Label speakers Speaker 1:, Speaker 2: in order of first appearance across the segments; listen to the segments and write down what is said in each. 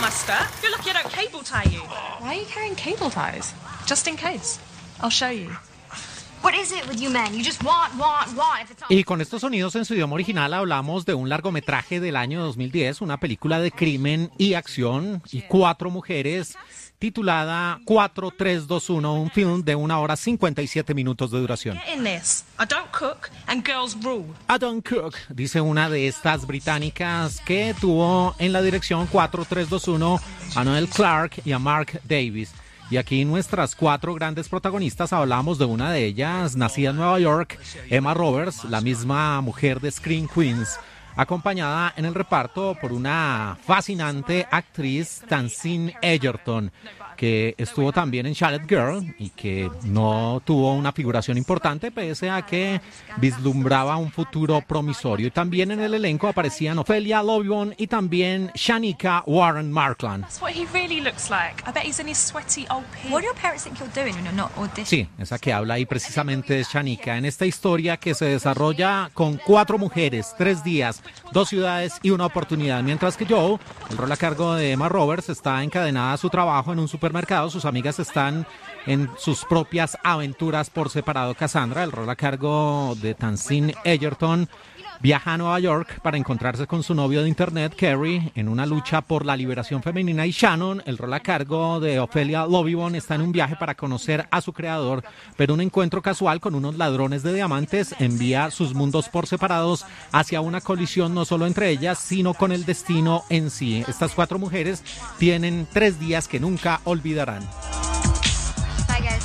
Speaker 1: my skirt. You're lucky I don't cable tie you.
Speaker 2: Why are you carrying cable ties? Just in case. I'll show you.
Speaker 3: What is it with you men? You just want. If it's not...
Speaker 4: Y con estos sonidos en su idioma original hablamos de un largometraje del año 2010, una película de crimen y acción y 4 mujeres titulada 4321, un film de 1 hora 57 minutos de duración.
Speaker 1: Get in this. I don't cook and girls rule.
Speaker 4: I don't cook, dice una de estas británicas que tuvo en la dirección 4321 a Noel Clarke y a Mark Davis. Y aquí nuestras 4 grandes protagonistas, hablamos de una de ellas, nacida en Nueva York, Emma Roberts, la misma mujer de Scream Queens, acompañada en el reparto por una fascinante actriz, Tansin Egerton, que estuvo también en Chalet Girl y que no tuvo una figuración importante pese a que vislumbraba un futuro promisorio. Y también en el elenco aparecían Ophelia Lovibond y también Shanika Warren Markland.
Speaker 2: That's what he really looks like. I bet he's in his sweaty old pee.
Speaker 3: What do your parents think you're doing when you're not auditioning?
Speaker 4: Sí, esa que habla ahí precisamente es Shanika, en esta historia que se desarrolla con 4 mujeres, 3 días, 2 ciudades y una oportunidad, mientras que Joe, el rol a cargo de Emma Roberts, está encadenada a su trabajo en un supermercado. Sus amigas están en sus propias aventuras por separado. Cassandra, el rol a cargo de Tansin Egerton, viaja a Nueva York para encontrarse con su novio de internet, Kerry, en una lucha por la liberación femenina. Y Shannon, el rol a cargo de Ophelia Lovibond, está en un viaje para conocer a su creador, pero un encuentro casual con unos ladrones de diamantes envía sus mundos por separados hacia una colisión no solo entre ellas, sino con el destino en sí. Estas 4 mujeres tienen 3 días que nunca olvidarán.
Speaker 3: Bye, guys.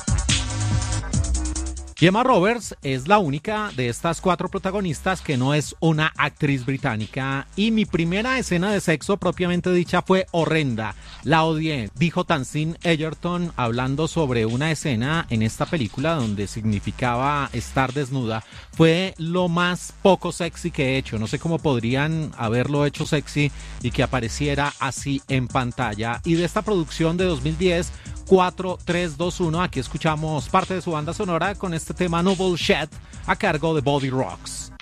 Speaker 4: Y Emma Roberts es la única de estas 4 protagonistas que no es una actriz británica. Y mi primera escena de sexo propiamente dicha fue horrenda. La odié, dijo Tansin Egerton hablando sobre una escena en esta película donde significaba estar desnuda. Fue lo más poco sexy que he hecho. No sé cómo podrían haberlo hecho sexy y que apareciera así en pantalla. Y de esta producción de 2010, 4321, aquí escuchamos parte de su banda sonora con este tema No Bullshit a cargo de Body Rocks.